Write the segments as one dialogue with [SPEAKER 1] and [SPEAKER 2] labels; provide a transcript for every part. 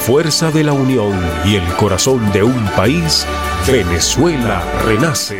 [SPEAKER 1] fuerza de la unión y el corazón de un país, Venezuela renace.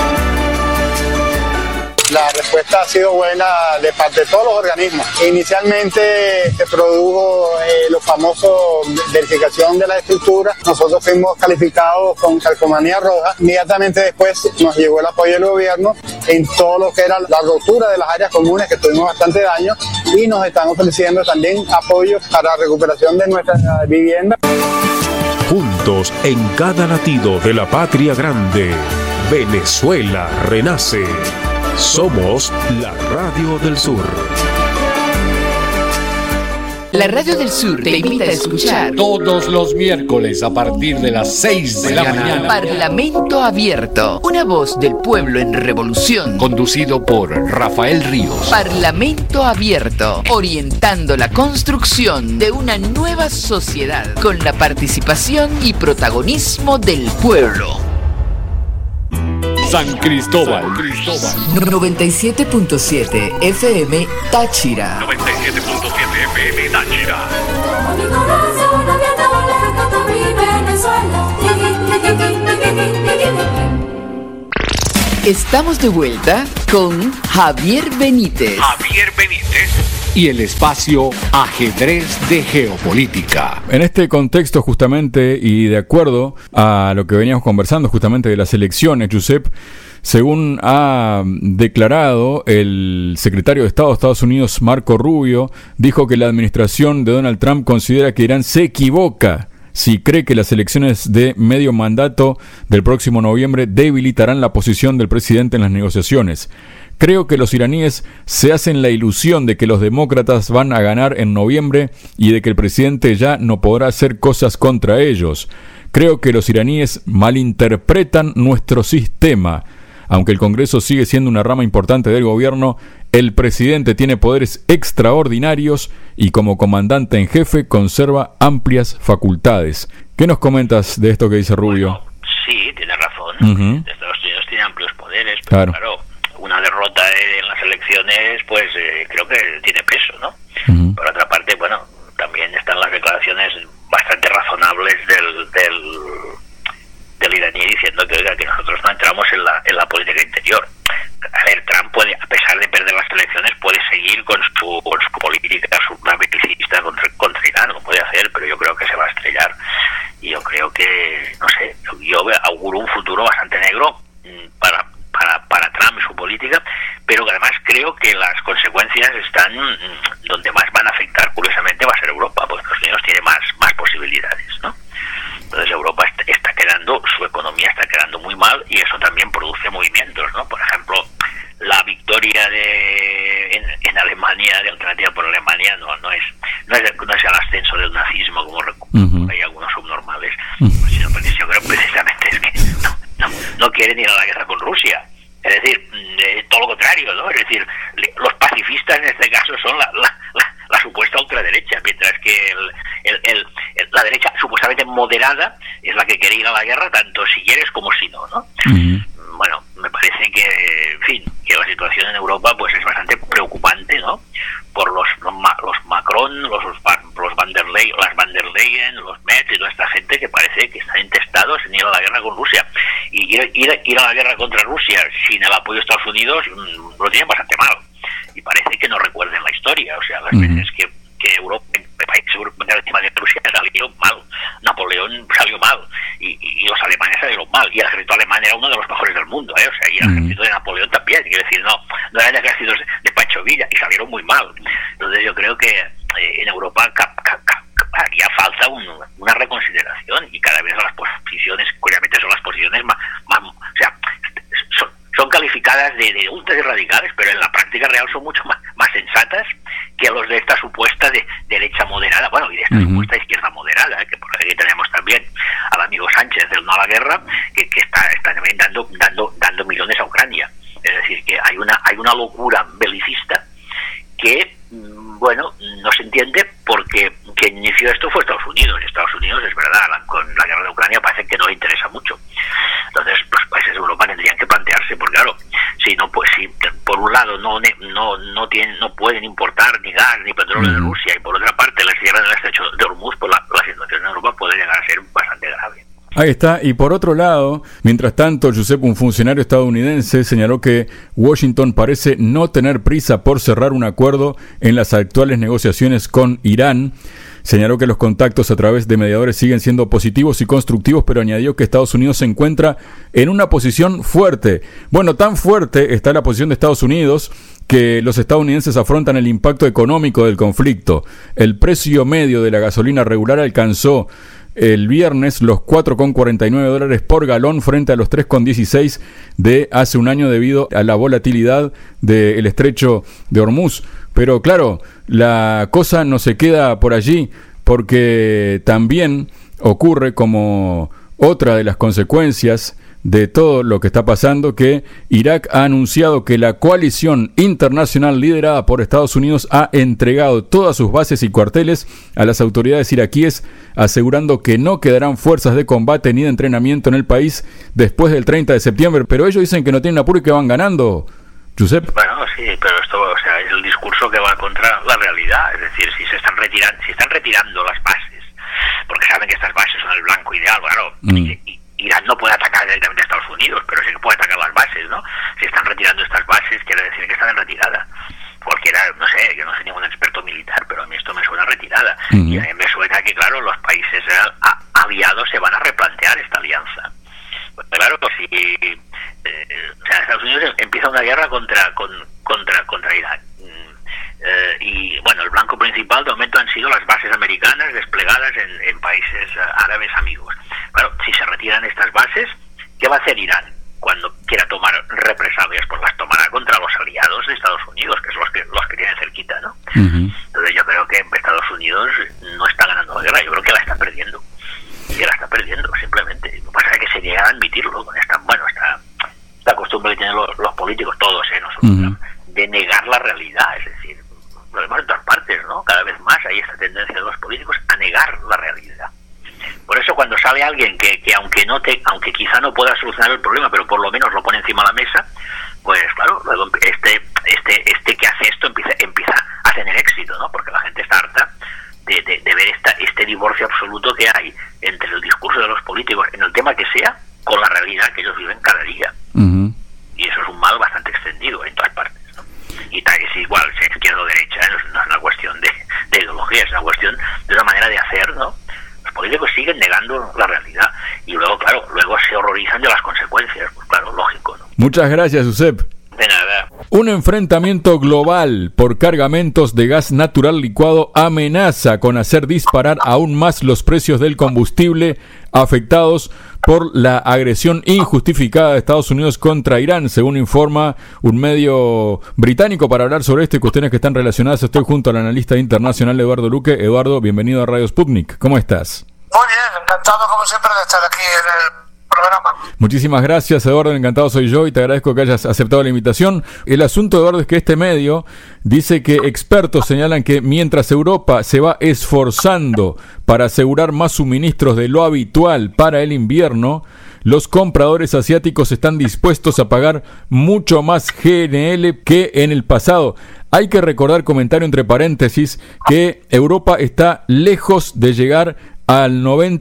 [SPEAKER 2] La respuesta ha sido buena de parte de todos los organismos. Inicialmente se produjo los famosos verificación de la estructura. Nosotros fuimos calificados con calcomanía roja. Inmediatamente después nos llegó el apoyo del gobierno en todo lo que era la rotura de las áreas comunes, que tuvimos bastante daño, y nos están ofreciendo también apoyo para la recuperación de nuestras viviendas.
[SPEAKER 1] Juntos en cada latido de la patria grande, Venezuela renace. Somos la Radio del Sur.
[SPEAKER 3] La Radio del Sur te invita a escuchar
[SPEAKER 4] todos los miércoles a partir de las 6 de la mañana.
[SPEAKER 3] Parlamento Abierto, una voz del pueblo en revolución.
[SPEAKER 4] Conducido por Rafael Ríos.
[SPEAKER 3] Parlamento Abierto, orientando la construcción de una nueva sociedad con la participación y protagonismo del pueblo.
[SPEAKER 4] San Cristóbal.
[SPEAKER 3] 97.7 FM Táchira.
[SPEAKER 4] 97.7 FM Táchira.
[SPEAKER 5] Mi corazón abierto lejos de mi Venezuela.
[SPEAKER 3] Estamos de vuelta con Javier Benítez.
[SPEAKER 4] Y el espacio Ajedrez de Geopolítica.
[SPEAKER 6] En este contexto justamente y de acuerdo a lo que veníamos conversando justamente de las elecciones, Josep, según ha declarado el secretario de Estado de Estados Unidos, Marco Rubio, dijo que la administración de Donald Trump considera que Irán se equivoca si cree que las elecciones de medio mandato del próximo noviembre debilitarán la posición del presidente en las negociaciones. Creo que los iraníes se hacen la ilusión de que los demócratas van a ganar en noviembre y de que el presidente ya no podrá hacer cosas contra ellos. Creo que los iraníes malinterpretan nuestro sistema. Aunque el Congreso sigue siendo una rama importante del gobierno, el presidente tiene poderes extraordinarios y como comandante en jefe conserva amplias facultades. ¿Qué nos comentas de esto que dice Rubio?
[SPEAKER 7] Bueno, sí, tiene razón. Estados Unidos tiene amplios poderes, pero claro, una derrota en las elecciones, pues creo que tiene peso, ¿no? Por otra parte, bueno, también están las declaraciones bastante razonables del iraní diciendo que, oiga, que nosotros no entramos en la política interior. A ver, Trump puede, a pesar de perder las elecciones, puede seguir con su política belicista contra Irán, lo puede hacer, pero yo creo que se va a estrellar. Y yo creo que, no sé, yo auguro un futuro bastante negro para Trump y su política, pero que además creo que las consecuencias están donde más van a afectar, curiosamente, va a ser Europa, porque Estados Unidos tiene más posibilidades, ¿no? Entonces Europa está quedando, su economía está quedando muy mal y eso también produce movimientos, ¿no? Por ejemplo, la victoria en Alemania, de Alternativa por Alemania, no es el ascenso del nazismo como hay algunos subnormales, sino que yo creo precisamente es que no quieren ir a la guerra con Rusia. Es decir, todo lo contrario, ¿no? Es decir, los pacifistas en este caso son la supuesta ultraderecha, mientras que la derecha supuestamente moderada es la que quiere ir a la guerra tanto si quieres como si no, ¿no? Bueno, me parece que, en fin, que la situación en Europa pues es bastante preocupante, ¿no? Por los Macron, los Van der Leyen, los Metz y toda esta gente que parece que están intestados en ir a la guerra con Rusia. Y ir a la guerra contra Rusia sin el apoyo de Estados Unidos lo tienen bastante mal. Y parece que no recuerden la historia. O sea, las veces que Europa, países europeos encima de Rusia salieron mal. Napoleón salió mal. Y los alemanes salieron mal. Y el ejército alemán era uno de los mejores del mundo, ¿eh? O sea, y el ejército de Napoleón también. Quiero decir, no eran ejércitos de Pancho Villa y salieron muy mal. Entonces yo creo que en Europa haría falta una reconsideración y cada vez las posiciones, curiosamente son las posiciones más o sea, son calificadas de ultra y radicales, pero en la práctica real son mucho más sensatas que los de esta supuesta derecha moderada, bueno, y de esta supuesta izquierda moderada, que por aquí tenemos también al amigo Sánchez del No a la Guerra, que está también dando millones a Ucrania. Es decir, que hay una locura belicista que, bueno, no se entiende porque quien inició esto fue Estados Unidos. Y Estados Unidos, es verdad, con la guerra de Ucrania parece que no le interesa mucho. Entonces, los países de Europa tendrían que plantearse, porque claro, si por un lado no pueden importar ni gas ni petróleo de Rusia, y por otra parte les cierran el estrecho de Hormuz, pues la situación en Europa
[SPEAKER 6] Ahí está. Y por otro lado, mientras tanto, Giuseppe, un funcionario estadounidense, señaló que Washington parece no tener prisa por cerrar un acuerdo en las actuales negociaciones con Irán. Señaló que los contactos a través de mediadores siguen siendo positivos y constructivos, pero añadió que Estados Unidos se encuentra en una posición fuerte. Bueno, tan fuerte está la posición de Estados Unidos que los estadounidenses afrontan el impacto económico del conflicto. El precio medio de la gasolina regular alcanzó el viernes los $4,49 por galón frente a los $3,16 de hace un año debido a la volatilidad del estrecho de Hormuz. Pero claro, la cosa no se queda por allí, porque también ocurre como otra de las consecuencias de todo lo que está pasando, que Irak ha anunciado que la coalición internacional liderada por Estados Unidos ha entregado todas sus bases y cuarteles a las autoridades iraquíes, asegurando que no quedarán fuerzas de combate ni de entrenamiento en el país después del 30 de septiembre. Pero ellos dicen que no tienen apuro y que van ganando, Giuseppe.
[SPEAKER 7] Bueno, sí, pero esto, o sea, es el discurso que va contra la realidad. Es decir, si están retirando las bases, porque saben que estas bases son el blanco ideal, claro. Irán no puede atacar directamente a Estados Unidos, pero sí que puede atacar las bases, ¿no? Si están retirando estas bases, quiere decir que están en retirada. Cualquiera, no sé, yo no soy ningún experto militar, pero a mí esto me suena a retirada. Y a mí me suena que, claro, los países aliados se van a replantear esta alianza. Pues, claro, si Estados Unidos empieza una guerra contra Irán. Y bueno, el blanco principal de momento han sido las bases americanas desplegadas en países árabes amigos. Bueno, si se retiran estas bases, ¿qué va a hacer Irán cuando quiera tomar represalias? Pues las tomará contra los aliados de Estados Unidos, que son los que tienen cerquita, ¿no? Entonces yo creo que Estados Unidos no está ganando la guerra, yo creo que la está perdiendo. Que la está perdiendo, simplemente. Lo que pasa es que se niega a admitirlo con esta costumbre que tienen los políticos, todos, nosotros, de negar la realidad, es decir, lo vemos en todas partes, ¿no? Cada vez más hay esta tendencia de los políticos a negar la realidad. Por eso cuando sale alguien que aunque quizá no pueda solucionar el problema, pero por lo menos lo pone encima de la mesa, pues claro, luego este que hace esto empieza a tener éxito, ¿no? Porque la gente está harta de ver este divorcio absoluto que hay entre el discurso de los políticos en el tema que sea con la realidad que ellos viven cada día. Y eso es un mal bastante extendido en todas partes, ¿no? Y es igual, sea izquierda o derecha, no es una cuestión de ideología, es una cuestión de una manera de hacer, ¿no? Los políticos siguen negando la realidad y luego, claro, se horrorizan de las consecuencias, pues claro, lógico, ¿no?
[SPEAKER 6] Muchas gracias, Giuseppe.
[SPEAKER 7] De nada.
[SPEAKER 6] Un enfrentamiento global por cargamentos de gas natural licuado amenaza con hacer disparar aún más los precios del combustible afectados por la agresión injustificada de Estados Unidos contra Irán, según informa un medio británico. Para hablar sobre esto y cuestiones que están relacionadas, estoy junto al analista internacional Eduardo Luque. Eduardo, bienvenido a Radio Sputnik. ¿Cómo estás?
[SPEAKER 8] Muy bien, encantado como siempre de estar aquí en el programa.
[SPEAKER 6] Muchísimas gracias, Eduardo, encantado soy yo y te agradezco que hayas aceptado la invitación. El asunto, Eduardo, es que este medio dice que expertos señalan que mientras Europa se va esforzando para asegurar más suministros de lo habitual para el invierno, los compradores asiáticos están dispuestos a pagar mucho más GNL que en el pasado. Hay que recordar, comentario entre paréntesis, que Europa está lejos de llegar al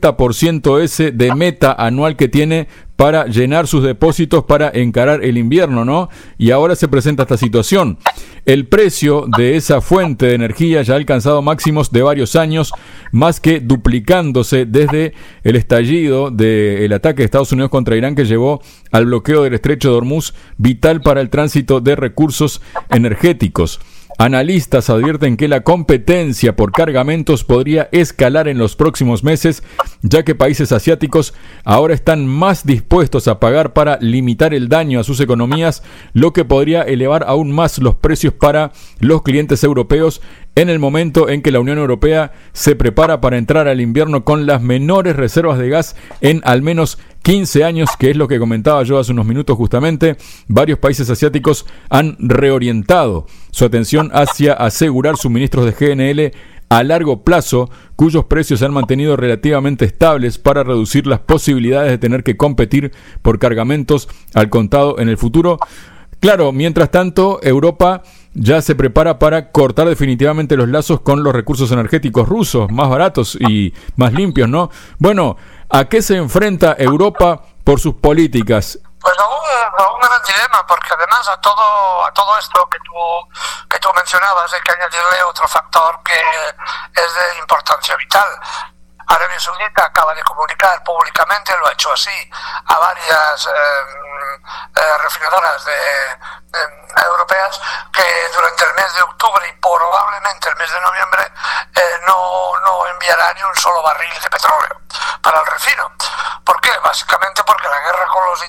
[SPEAKER 6] 90% ese de meta anual que tiene para llenar sus depósitos para encarar el invierno, ¿no? Y ahora se presenta esta situación. El precio de esa fuente de energía ya ha alcanzado máximos de varios años, más que duplicándose desde el estallido del ataque de Estados Unidos contra Irán, que llevó al bloqueo del estrecho de Hormuz, vital para el tránsito de recursos energéticos. Analistas advierten que la competencia por cargamentos podría escalar en los próximos meses, ya que países asiáticos ahora están más dispuestos a pagar para limitar el daño a sus economías, lo que podría elevar aún más los precios para los clientes europeos en el momento en que la Unión Europea se prepara para entrar al invierno con las menores reservas de gas en al menos 15 años, que es lo que comentaba yo hace unos minutos justamente. Varios países asiáticos han reorientado su atención hacia asegurar suministros de GNL a largo plazo, cuyos precios se han mantenido relativamente estables para reducir las posibilidades de tener que competir por cargamentos al contado en el futuro. Claro, mientras tanto, Europa ya se prepara para cortar definitivamente los lazos con los recursos energéticos rusos, más baratos y más limpios, ¿no? Bueno, ¿a qué se enfrenta Europa por sus políticas?
[SPEAKER 8] Pues a un gran dilema, porque además a todo esto que tú mencionabas hay que añadirle otro factor que es de importancia vital. Arabia Saudita acaba de comunicar públicamente, lo ha hecho así, a varias refinadoras europeas, que durante el mes de octubre y probablemente el mes de noviembre no enviará ni un solo barril de petróleo para el refino. ¿Por qué? Básicamente porque la guerra con los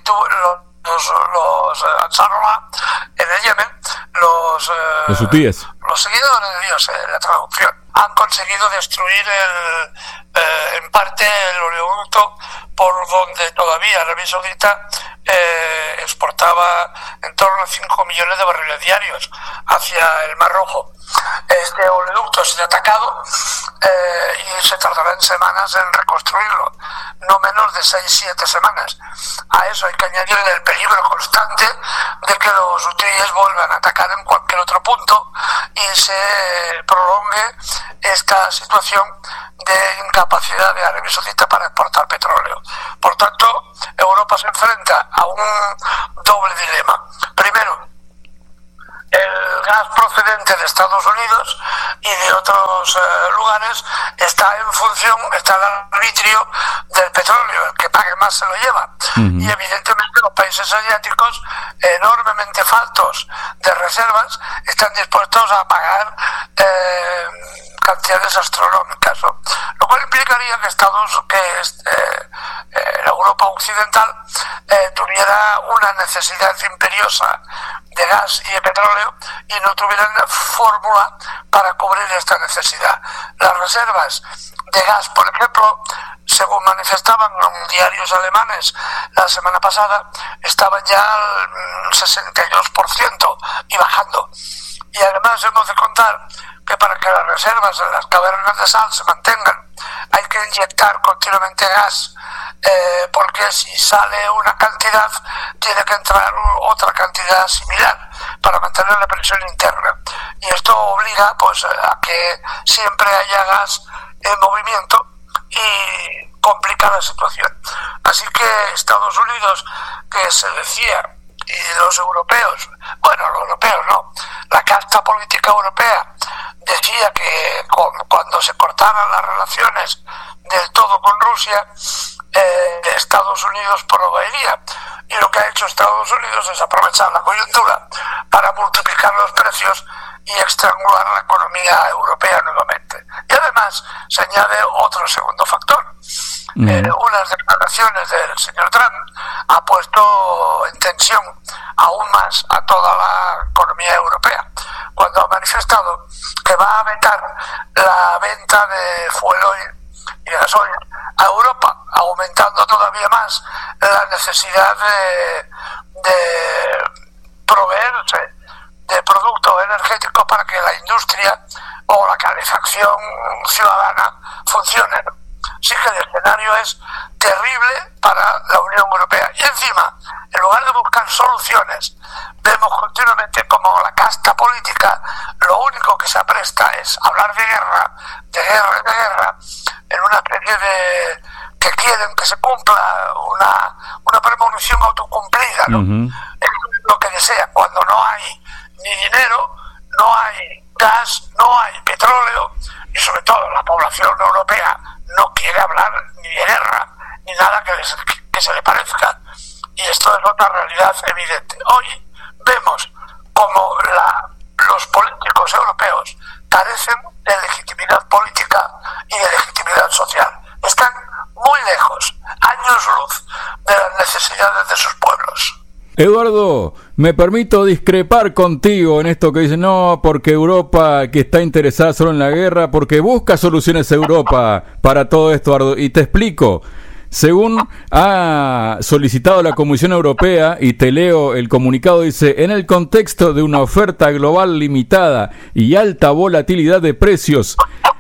[SPEAKER 8] Ansarullah en el Yemen, los hutíes, los seguidores de Dios, la traducción, han conseguido destruir en parte el oleoducto por donde todavía Arabia Saudita exportaba en torno a 5 millones de barriles diarios hacia el Mar Rojo. Este oleoducto ha sido atacado y se tardarán semanas en reconstruirlo, no menos de 6-7 semanas. A eso hay que añadirle el peligro constante de que los hutíes vuelvan a atacar en cualquier otro punto y se prolongue esta situación de incapacidad de Arabia Saudita para exportar petróleo. Por tanto, Europa se enfrenta a un doble dilema. Primero, el gas procedente de Estados Unidos y de otros lugares está al arbitrio del petróleo. El que pague más se lo lleva. Y evidentemente los países asiáticos, enormemente faltos de reservas, están dispuestos a pagar cantidades astronómicas, ¿no? Lo cual implicaría que la Europa occidental tuviera una necesidad imperiosa de gas y de petróleo y no tuvieran fórmula para cubrir esta necesidad. Las reservas de gas, por ejemplo, según manifestaban diarios alemanes la semana pasada, estaban ya al 62% y bajando. Y además hemos de contar que para que las reservas en las cavernas de sal se mantengan hay que inyectar continuamente gas, porque si sale una cantidad tiene que entrar otra cantidad similar para mantener la presión interna, y esto obliga pues a que siempre haya gas en movimiento y complica la situación. Así que Estados Unidos, que se decía, y los europeos, bueno, los europeos no, la casta política europea decía que cuando se cortaran las relaciones del todo con Rusia, Estados Unidos proveería. Y lo que ha hecho Estados Unidos es aprovechar la coyuntura para multiplicar los precios y estrangular la economía europea nuevamente. Y además se añade otro segundo factor. Unas declaraciones del señor Trump ha puesto en tensión aún más a toda la economía europea, cuando ha manifestado que va a vetar la venta de fuel oil y gasoil a Europa, aumentando todavía más la necesidad de proveerse de productos energéticos para que la industria o la calefacción ciudadana funcione. Sí que el escenario es terrible para la Unión Europea. Y encima, en lugar de buscar soluciones, vemos continuamente como la casta política lo único que se apresta es hablar de guerra, en una especie de que quieren que se cumpla una premonición autocumplida, ¿no? Es lo que desean. Cuando no hay ni dinero, no hay gas, no hay petróleo, y sobre todo la población europea no quiere hablar ni de guerra ni nada que se le parezca, y esto es otra realidad evidente. Hoy vemos como los políticos europeos carecen de legitimidad política y de legitimidad social. Están muy lejos, años luz, de las necesidades de sus pueblos.
[SPEAKER 6] Eduardo, me permito discrepar contigo en esto que dice, no, porque Europa, que está interesada solo en la guerra, porque busca soluciones Europa para todo esto, Eduardo, y te explico. Según ha solicitado la Comisión Europea, y te leo el comunicado, dice, en el contexto de una oferta global limitada y alta volatilidad de precios,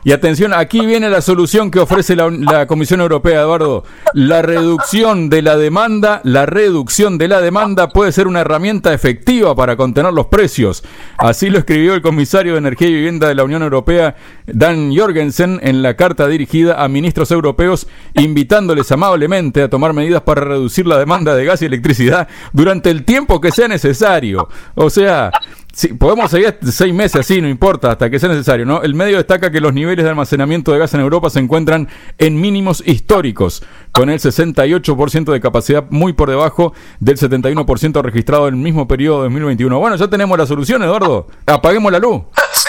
[SPEAKER 6] Y atención, aquí viene la solución que ofrece la Comisión Europea, Eduardo. La reducción de la demanda puede ser una herramienta efectiva para contener los precios. Así lo escribió el comisario de Energía y Vivienda de la Unión Europea, Dan Jorgensen, en la carta dirigida a ministros europeos, invitándoles amablemente a tomar medidas para reducir la demanda de gas y electricidad durante el tiempo que sea necesario. O sea, sí, podemos seguir 6 meses así, no importa, hasta que sea necesario, ¿no? El medio destaca que los niveles de almacenamiento de gas en Europa se encuentran en mínimos históricos, con el 68% de capacidad, muy por debajo del 71% registrado en el mismo periodo de 2021. Bueno, ya tenemos la solución, Eduardo. Apaguemos la luz.
[SPEAKER 8] Sí,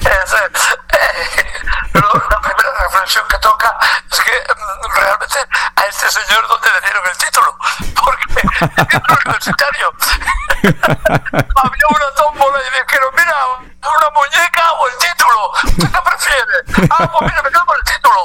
[SPEAKER 8] la primera reflexión que toca es que realmente a este señor ¿dónde le dieron el título? Porque el título universitario había una tómbola y dijeron, mira, una muñeca o el título, ¿usted qué prefiere? Pues mira, me quedo con el título.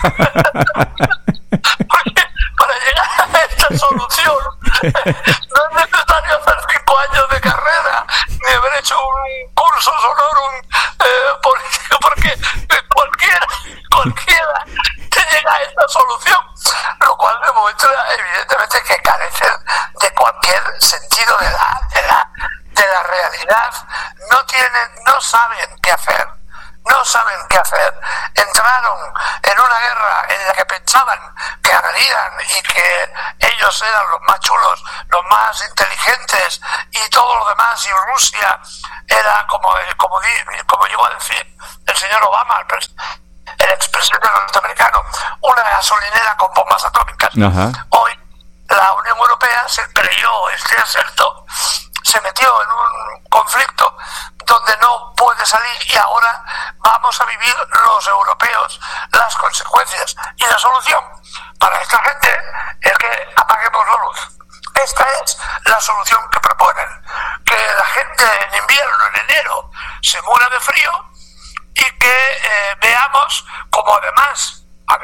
[SPEAKER 8] Porque para llegar a esta solución no es necesario hacer 5 años de carrera ni haber hecho un curso honorum político, porque cualquiera que llega a esta solución, lo cual demuestra evidentemente que carecen de cualquier sentido de la realidad, no saben qué hacer. Entraron en una guerra en la que pensaban que ganarían y que ellos eran los más chulos, los más inteligentes y todo lo demás, y Rusia era, como llegó a decir el señor Obama, el expresidente norteamericano, una gasolinera con bombas atómicas.
[SPEAKER 6] Ajá.
[SPEAKER 8] Hoy la Unión Europea se creyó este acerto, se metió en un conflicto donde no puede salir, y ahora vamos a vivir los europeos las consecuencias. Y la solución para esta gente es que apaguemos la luz. Esta es la solución que proponen. Que la gente en invierno, en enero, se muera de frío, y que veamos como además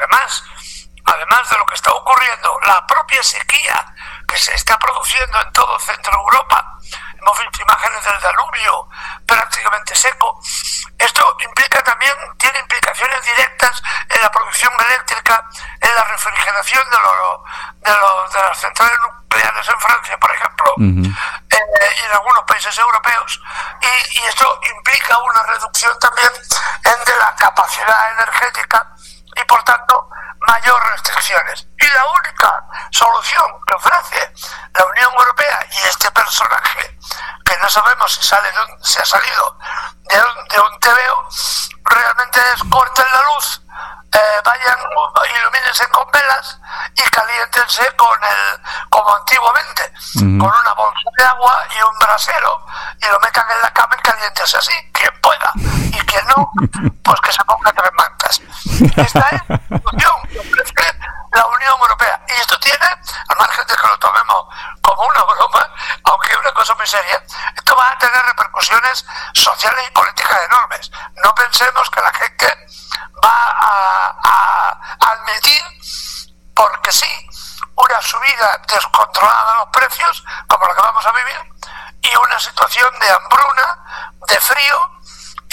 [SPEAKER 8] de lo que está ocurriendo, la propia sequía que se está produciendo en todo Centro Europa, hemos visto imágenes del Danubio prácticamente seco. Esto tiene implicaciones directas en la producción eléctrica, en la refrigeración de las centrales nucleares en Francia, por ejemplo, y en algunos países europeos, y esto implica una reducción también de la capacidad energética y, por tanto, mayor restricciones. Y la única solución que ofrece la Unión Europea y este personaje, que no sabemos si ha salido de un TVO, realmente es: corten la luz, vayan, ilumínense con velas y caliéntense como antiguamente, con una bolsa de agua y un brasero, y lo metan en la cama y caliéntense así, quien pueda, y quien no, pues que se ponga 3 mantas. Esta es la solución que ofrece la Unión Europea, y esto tiene, al margen de que lo tomemos como una broma, aunque es una cosa muy seria, esto va a tener repercusiones sociales y políticas enormes. No pensemos que la gente va a admitir, porque sí, una subida descontrolada de los precios, como la que vamos a vivir, y una situación de hambruna, de frío y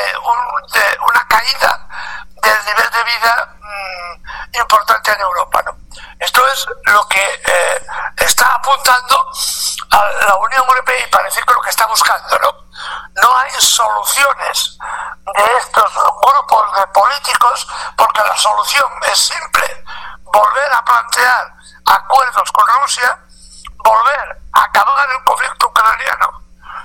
[SPEAKER 8] de una caída del nivel de vida importante en Europa, ¿no? Esto es lo que está apuntando a la Unión Europea, y parece que lo que está buscando, ¿no? No hay soluciones de estos grupos de políticos, porque la solución es simple: volver a plantear acuerdos con Rusia, volver a acabar el conflicto ucraniano,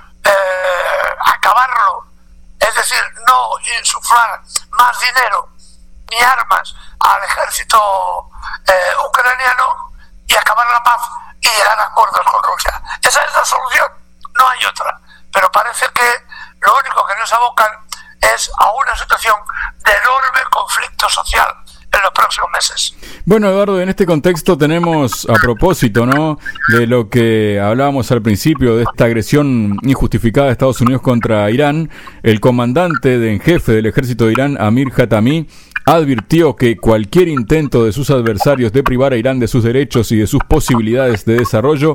[SPEAKER 8] acabarlo, es decir, no insuflar más dinero ni armas al ejército ucraniano, y acabar la paz y llegar a acuerdos con Rusia. Esa es la solución, no hay otra. Pero parece que lo único que nos abocan es a una situación de enorme conflicto social en los próximos meses.
[SPEAKER 6] Bueno, Eduardo, en este contexto tenemos, a propósito, ¿no?, de lo que hablábamos al principio, de esta agresión injustificada de Estados Unidos contra Irán, el comandante en jefe del ejército de Irán, Amir Hatami, advirtió que cualquier intento de sus adversarios de privar a Irán de sus derechos y de sus posibilidades de desarrollo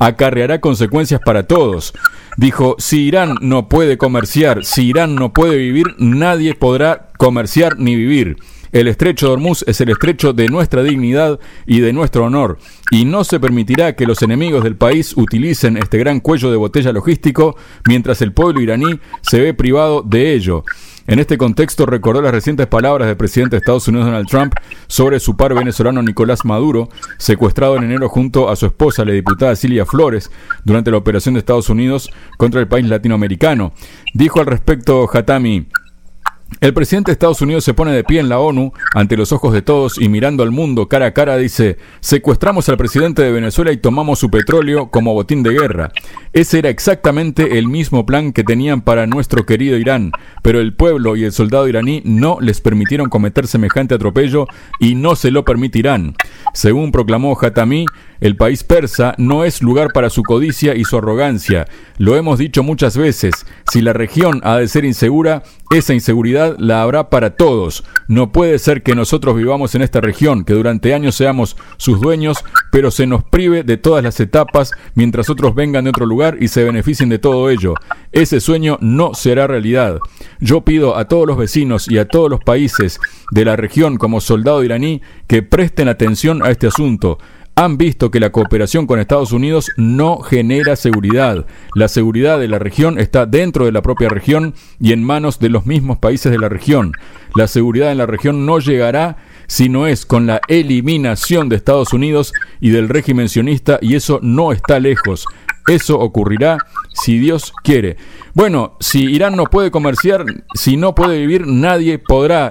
[SPEAKER 6] acarreará consecuencias para todos. Dijo, si Irán no puede comerciar, si Irán no puede vivir, nadie podrá comerciar ni vivir. El estrecho de Hormuz es el estrecho de nuestra dignidad y de nuestro honor, y no se permitirá que los enemigos del país utilicen este gran cuello de botella logístico mientras el pueblo iraní se ve privado de ello. En este contexto recordó las recientes palabras del presidente de Estados Unidos Donald Trump sobre su par venezolano Nicolás Maduro, secuestrado en enero junto a su esposa, la diputada Cilia Flores, durante la operación de Estados Unidos contra el país latinoamericano. Dijo al respecto Hatami: el presidente de Estados Unidos se pone de pie en la ONU, ante los ojos de todos y mirando al mundo cara a cara, dice: secuestramos al presidente de Venezuela y tomamos su petróleo como botín de guerra. Ese era exactamente el mismo plan que tenían para nuestro querido Irán, pero el pueblo y el soldado iraní no les permitieron cometer semejante atropello y no se lo permitirán. Según proclamó Hatami, el país persa no es lugar para su codicia y su arrogancia. Lo hemos dicho muchas veces, si la región ha de ser insegura, esa inseguridad la habrá para todos. No puede ser que nosotros vivamos en esta región, que durante años seamos sus dueños, pero se nos prive de todas las etapas, mientras otros vengan de otro lugar y se beneficien de todo ello. Ese sueño no será realidad. Yo pido a todos los vecinos y a todos los países de la región como soldado iraní que presten atención a este asunto. Han visto que la cooperación con Estados Unidos no genera seguridad. La seguridad de la región está dentro de la propia región y en manos de los mismos países de la región. La seguridad en la región no llegará si no es con la eliminación de Estados Unidos y del régimen sionista, y eso no está lejos. Eso ocurrirá si Dios quiere. Bueno, si Irán no puede comerciar, si no puede vivir, nadie podrá